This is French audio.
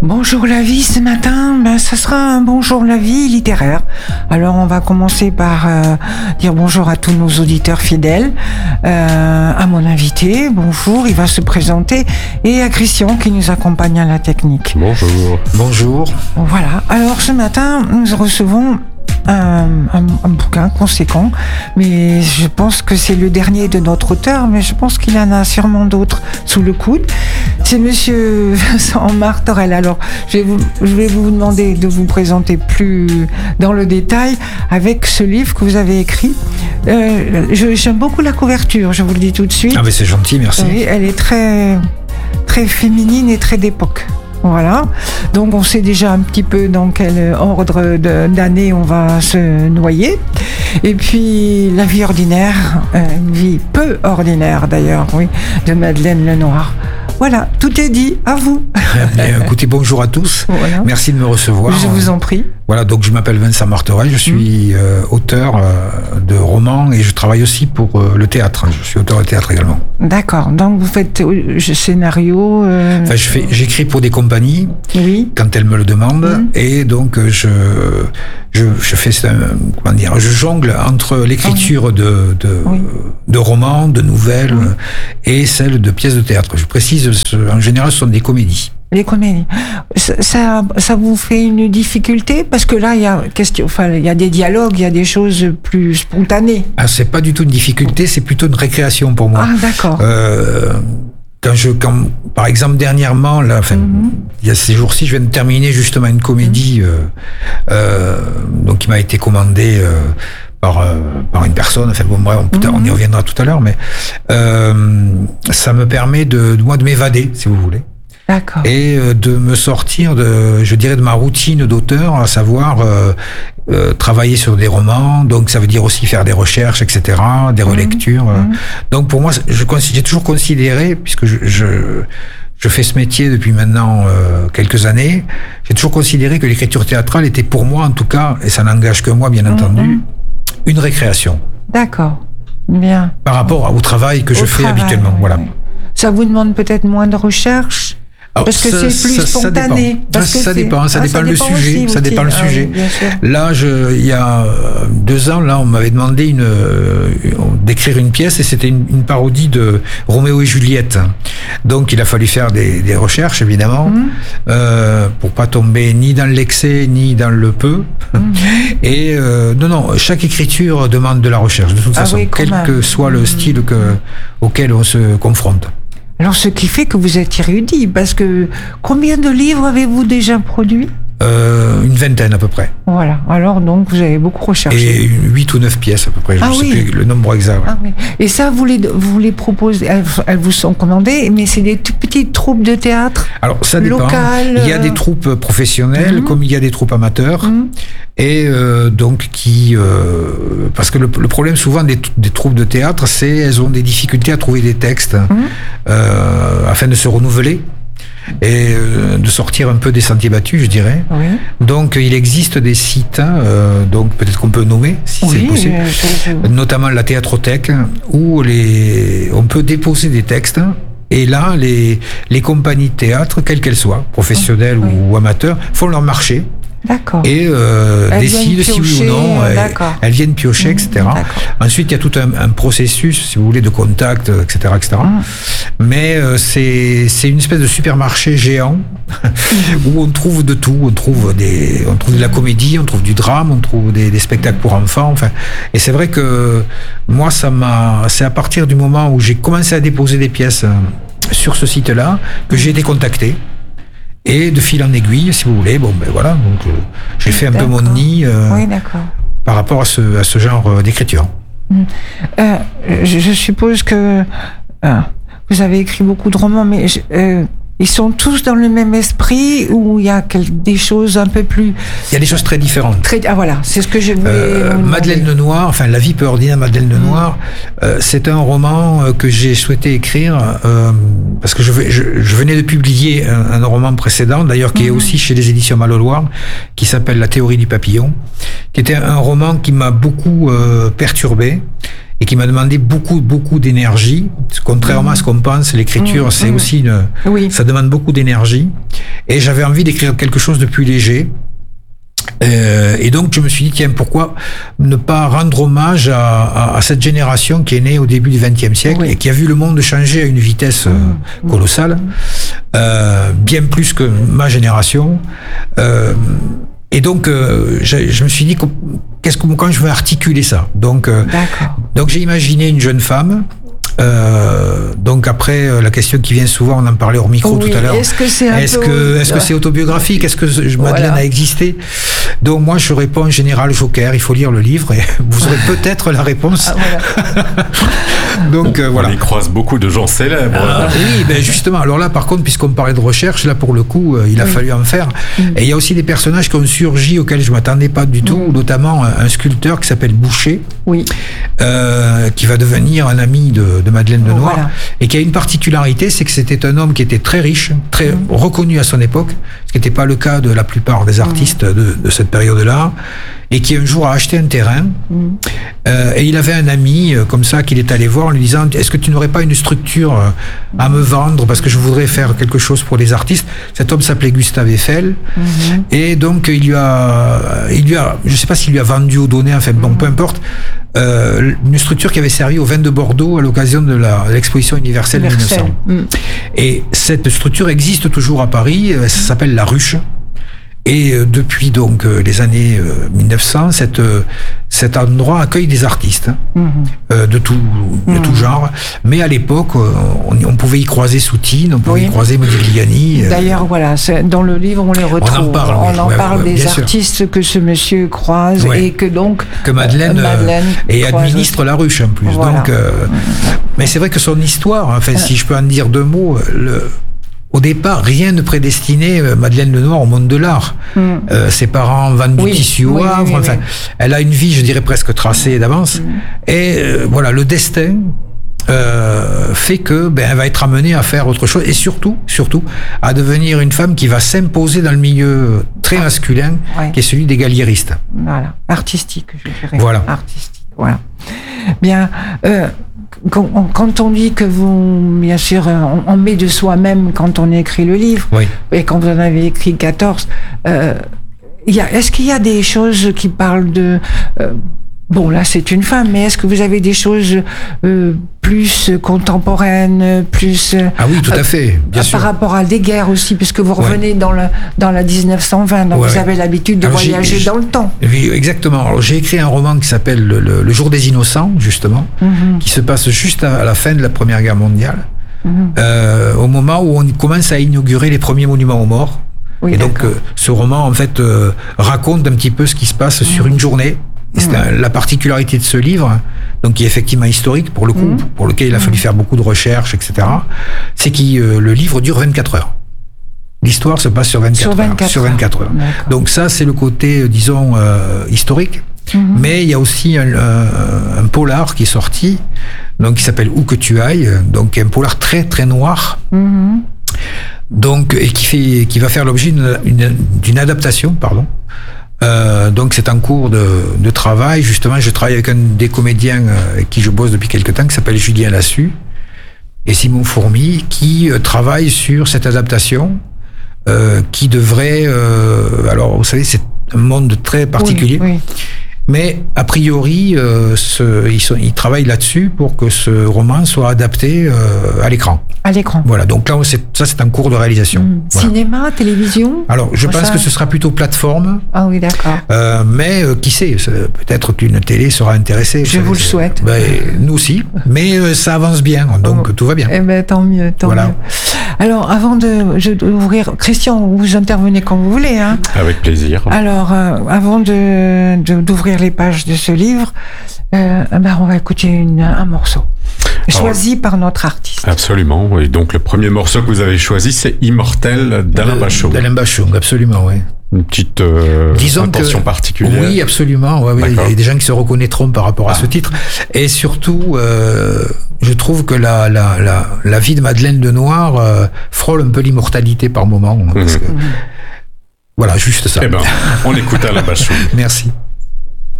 Bonjour la vie ce matin, ça sera un bonjour la vie littéraire. Alors on va commencer par dire bonjour à tous nos auditeurs fidèles, à mon invité, bonjour, il va se présenter, et à Christian qui nous accompagne à la technique. Bonjour. Bonjour. Voilà, alors ce matin nous recevons un bouquin conséquent, mais je pense que c'est le dernier de notre auteur, mais je pense qu'il en a sûrement d'autres sous le coude. C'est monsieur Vincent Martorell. Alors, je vais vous demander de vous présenter plus dans le détail avec ce livre que vous avez écrit. J'aime beaucoup la couverture, je vous le dis tout de suite. Ah mais c'est gentil, merci. Oui, elle est très, très féminine et très d'époque. Voilà, donc on sait déjà un petit peu dans quel ordre d'année on va se noyer. Et puis La vie ordinaire, une vie peu ordinaire d'ailleurs, oui, de Madeleine Lenoir. Voilà, tout est dit, à vous. Bien, écoutez, bonjour à tous, voilà. Merci de me recevoir. Je vous en prie. Voilà, donc je m'appelle Vincent Martorell, je suis auteur de romans et je travaille aussi pour le théâtre. Je suis auteur de théâtre également. D'accord, donc vous faites scénario Enfin, j'écris pour des compagnies, oui, quand elles me le demandent, et donc je fais comment dire, je jongle entre l'écriture de romans, de nouvelles, et celle de pièces de théâtre. Je précise, en général, ce sont des comédies. Les comédies. Ça vous fait une difficulté? Parce que là, il y a des dialogues, il y a des choses plus spontanées. Ah, c'est pas du tout une difficulté, c'est plutôt une récréation pour moi. Ah, d'accord. Quand, par exemple, dernièrement, là, il y a ces jours-ci, je viens de terminer justement une comédie, donc qui m'a été commandée par une personne. Enfin bon, bref, on y reviendra tout à l'heure, mais ça me permet de m'évader, si vous voulez. D'accord. Et de me sortir de ma routine d'auteur, à savoir travailler sur des romans, donc ça veut dire aussi faire des recherches, etc., des relectures. Donc pour moi, j'ai toujours considéré, puisque je fais ce métier depuis maintenant quelques années, j'ai toujours considéré que l'écriture théâtrale était pour moi, en tout cas, et ça n'engage que moi bien entendu, une récréation. D'accord, bien. Par rapport au travail que je fais habituellement, voilà. Ça vous demande peut-être moins de recherche? Alors, parce que c'est plus spontané. Ça dépend le sujet. Ça dépend le sujet. Là, il y a 2 ans, là, on m'avait demandé d'écrire une pièce et c'était une parodie de Roméo et Juliette. Donc, il a fallu faire des recherches, évidemment, pour pas tomber ni dans l'excès ni dans le peu. Et non, chaque écriture demande de la recherche, de toute façon, quel que soit le style auquel on se confronte. Alors, ce qui fait que vous êtes érudit, parce que combien de livres avez-vous déjà produits? Une vingtaine à peu près. Voilà, alors donc vous avez beaucoup recherché. Et 8 ou 9 pièces à peu près, je ne sais plus le nombre exact. Ouais. Ah, oui. Et ça, vous les proposez, elles vous sont commandées, mais c'est des toutes petites troupes de théâtre? Alors ça dépend. Locales, il y a des troupes professionnelles, comme il y a des troupes amateurs, et donc parce que le problème souvent des troupes de théâtre, c'est elles ont des difficultés à trouver des textes afin de se renouveler et de sortir un peu des sentiers battus, je dirais. Oui. Donc il existe des sites, donc peut-être qu'on peut nommer si c'est possible, notamment la Théâtrothèque, où on peut déposer des textes. Et là, les compagnies de théâtre, quelles qu'elles soient, professionnelles ou amateurs, font leur marché. D'accord. Et décident si oui ou non, elles viennent piocher, etc. Ensuite, il y a tout un processus, si vous voulez, de contact, etc. Mais c'est une espèce de supermarché géant où on trouve de tout. On trouve de la comédie, on trouve du drame, on trouve des spectacles pour enfants. Enfin, et c'est vrai que moi, c'est à partir du moment où j'ai commencé à déposer des pièces sur ce site-là que j'ai été contacté. Et de fil en aiguille, si vous voulez, donc j'ai fait un peu mon nid par rapport à ce genre d'écriture. Je suppose que vous avez écrit beaucoup de romans, mais ils sont tous dans le même esprit ou il y a des choses un peu plus... Il y a des choses très différentes. Voilà, c'est ce que je voulais... Madeleine Lenoir, enfin La vie peu ordinaire de Madeleine Lenoir, c'est un roman que j'ai souhaité écrire parce que je venais de publier un roman précédent, d'ailleurs qui est aussi chez les éditions Mal-au-Loir, qui s'appelle La théorie du papillon, qui était un roman qui m'a beaucoup perturbé et qui m'a demandé beaucoup d'énergie. Contrairement à ce qu'on pense, l'écriture, c'est aussi ça demande beaucoup d'énergie. Et j'avais envie d'écrire quelque chose de plus léger. Et donc je me suis dit, tiens, pourquoi ne pas rendre hommage à cette génération qui est née au début du XXe siècle et qui a vu le monde changer à une vitesse colossale, bien plus que ma génération. Et donc je me suis dit, comment je vais articuler ça? Donc j'ai imaginé une jeune femme. Donc après la question qui vient souvent, on en parlait hors micro tout à l'heure. Est-ce que c'est autobiographique? Est-ce que Madeleine a existé? Donc moi je réponds général Joker, il faut lire le livre et vous aurez peut-être la réponse. Donc voilà. On y croise beaucoup de gens célèbres. Oui, ben justement. Alors là par contre, puisqu'on parlait de recherche, là pour le coup, il a fallu en faire. Et il y a aussi des personnages qui ont surgi auxquels je m'attendais pas du tout, notamment un sculpteur qui s'appelle Boucher, qui va devenir un ami de Madeleine de Noir, et qui a une particularité, c'est que c'était un homme qui était très riche, très reconnu à son époque, ce qui n'était pas le cas de la plupart des artistes de cette période-là, et qui un jour a acheté un terrain, et il avait un ami comme ça qu'il est allé voir en lui disant, est-ce que tu n'aurais pas une structure à me vendre, parce que je voudrais faire quelque chose pour les artistes. Cet homme s'appelait Gustave Eiffel, et donc il lui a, je sais pas s'il lui a vendu ou donné, enfin bon, peu importe, une structure qui avait servi au vin de Bordeaux à l'occasion de l'exposition universelle de 1900. Et cette structure existe toujours à Paris, ça s'appelle La Ruche. Et depuis donc les années 1900, cet endroit accueille des artistes de tout genre. Mais à l'époque, on pouvait y croiser Soutine, on pouvait y croiser Modigliani. D'ailleurs, voilà, dans le livre, on les retrouve. On en parle des artistes que ce monsieur croise et que donc que Madeleine et administre La Ruche en plus. Voilà. Donc, mais c'est vrai que son histoire, enfin, si je peux en dire deux mots, au départ, rien ne prédestinait Madeleine de Noir au monde de l'art. Ses parents vendent du tissu au Havre. Enfin, elle a une vie, je dirais, presque tracée d'avance. Et voilà, le destin fait que elle va être amenée à faire autre chose et surtout à devenir une femme qui va s'imposer dans le milieu très masculin, qui est celui des galliéristes. Voilà, artistique, je dirais. Voilà. Artistique, voilà. Bien. Quand on dit que bien sûr, on met de soi-même quand on écrit le livre, et quand vous en avez écrit 14, est-ce qu'il y a des choses qui parlent de... bon, là, c'est une femme, mais est-ce que vous avez des choses plus contemporaines, plus... Ah oui, tout à fait, bien sûr. Par rapport à des guerres aussi, puisque vous revenez dans la 1920, donc vous avez l'habitude de voyager dans le temps. Oui, exactement. Alors, j'ai écrit un roman qui s'appelle Le Jour des Innocents, justement, qui se passe juste à la fin de la Première Guerre mondiale, au moment où on commence à inaugurer les premiers monuments aux morts. Oui, et donc, ce roman, en fait, raconte un petit peu ce qui se passe sur une journée. Et c'est la particularité de ce livre, donc qui est effectivement historique pour le coup, pour lequel il a fallu faire beaucoup de recherches, etc. C'est que le livre dure 24 heures. L'histoire se passe sur 24 heures. Donc ça, c'est le côté, disons, historique. Mais il y a aussi un polar qui est sorti, donc qui s'appelle Où que tu ailles, donc un polar très très noir. Donc et qui va faire l'objet d'une adaptation, pardon. Donc c'est en cours de travail. Justement, je travaille avec un des comédiens avec qui je bosse depuis quelque temps, qui s'appelle Julien Lassus, et Simon Fourmy, qui travaille sur cette adaptation qui devrait... alors, vous savez, c'est un monde très particulier. Mais a priori, ils travaillent là-dessus pour que ce roman soit adapté à l'écran. À l'écran. Voilà, donc là, c'est en cours de réalisation. Voilà. Cinéma, télévision? Alors, je pense que ce sera plutôt plateforme. Ah oui, d'accord. Mais qui sait, peut-être qu'une télé sera intéressée. Je vous le souhaite. Nous aussi, mais ça avance bien, donc tout va bien. Eh bien, tant mieux, tant mieux. Alors, avant d'ouvrir... Christian, vous intervenez quand vous voulez. Hein. Avec plaisir. Alors, avant d'ouvrir les pages de ce livre, on va écouter un morceau choisi par notre artiste. Absolument, et donc le premier morceau que vous avez choisi, c'est Immortel d'Alain Bachung. D'Alain Bachung, absolument, oui. Une petite intention particulière. Oui, absolument. Il y a des gens qui se reconnaîtront par rapport à ce titre. Et surtout, je trouve que la vie de Madeleine de Noir frôle un peu l'immortalité par moment. Parce que, voilà, juste ça. Eh ben, on écoute Alain Bachung. Merci.